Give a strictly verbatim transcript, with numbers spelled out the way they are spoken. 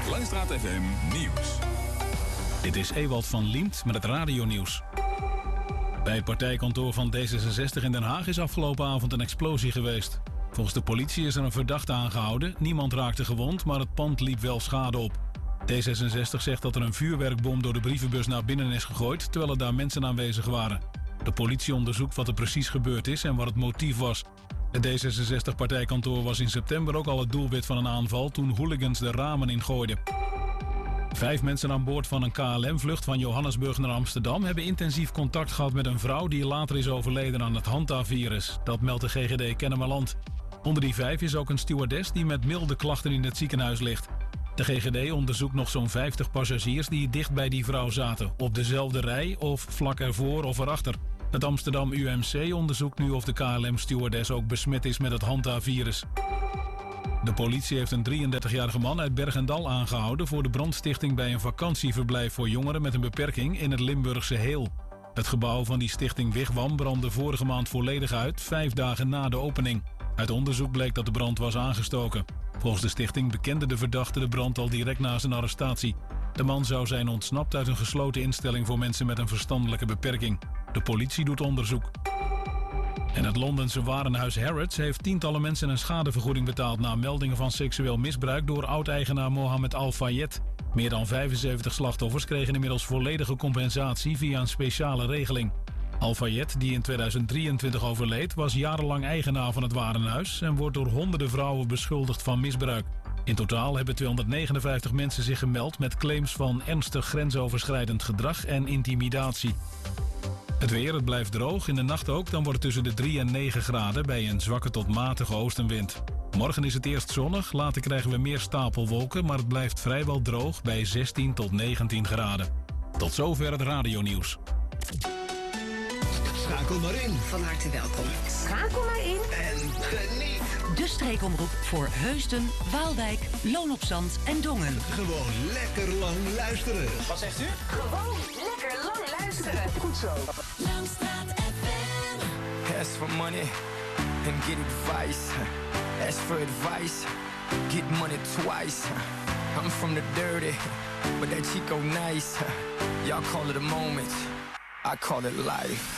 Langstraat F M Nieuws. Dit is Ewald van Liemt met het radionieuws. Bij het partijkantoor van D zesenzestig in Den Haag is afgelopen avond een explosie geweest. Volgens de politie is er een verdachte aangehouden. Niemand raakte gewond, maar het pand liep wel schade op. D zesenzestig zegt dat er een vuurwerkbom door de brievenbus naar binnen is gegooid, terwijl er daar mensen aanwezig waren. De politie onderzoekt wat er precies gebeurd is en wat het motief was. Het D zesenzestig-partijkantoor was in september ook al het doelwit van een aanval toen hooligans de ramen ingooiden. Vijf mensen aan boord van een K L M-vlucht van Johannesburg naar Amsterdam hebben intensief contact gehad met een vrouw die later is overleden aan het Hanta-virus. Dat meldt de G G D Kennemerland. Onder die vijf is ook een stewardess die met milde klachten in het ziekenhuis ligt. De G G D onderzoekt nog zo'n vijftig passagiers die dicht bij die vrouw zaten, op dezelfde rij of vlak ervoor of erachter. Het Amsterdam U M C onderzoekt nu of de K L M-stewardess ook besmet is met het Hanta-virus. De politie heeft een drieëndertigjarige man uit Bergendal aangehouden voor de brandstichting bij een vakantieverblijf voor jongeren met een beperking in het Limburgse Heel. Het gebouw van die stichting Wigwam brandde vorige maand volledig uit, vijf dagen na de opening. Uit onderzoek bleek dat de brand was aangestoken. Volgens de stichting bekende de verdachte de brand al direct na zijn arrestatie. De man zou zijn ontsnapt uit een gesloten instelling voor mensen met een verstandelijke beperking. De politie doet onderzoek. En het Londense warenhuis Harrods heeft tientallen mensen een schadevergoeding betaald na meldingen van seksueel misbruik door oud-eigenaar Mohammed Al-Fayed. Meer dan vijfenzeventig slachtoffers kregen inmiddels volledige compensatie via een speciale regeling. Al-Fayed, die in tweeduizend drieëntwintig overleed, was jarenlang eigenaar van het warenhuis en wordt door honderden vrouwen beschuldigd van misbruik. In totaal hebben tweehonderdnegenenvijftig mensen zich gemeld met claims van ernstig grensoverschrijdend gedrag en intimidatie. Het weer, het blijft droog. In de nacht ook, dan wordt het tussen de drie en negen graden bij een zwakke tot matige oostenwind. Morgen is het eerst zonnig, later krijgen we meer stapelwolken, maar het blijft vrijwel droog bij zestien tot negentien graden. Tot zover het radionieuws. Schakel maar in. Van harte welkom. Schakel maar in. En geniet. De streekomroep voor Heusden, Waalwijk, Loon op Zand en Dongen. Gewoon lekker lang luisteren. Wat zegt u? Gewoon lekker lang luisteren. Goed zo. Langstraat F M. Ask for money and get advice. Ask for advice, get money twice. I'm from the dirty, but that Chico nice. Y'all call it a moment, I call it life.